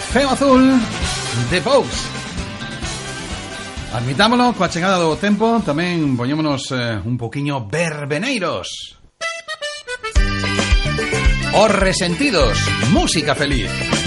Feo Azul de Pous. Admitámoslo, coa chegada do tempo tamén poñémonos un poquiño verbeneiros. Os Resentidos, música feliz.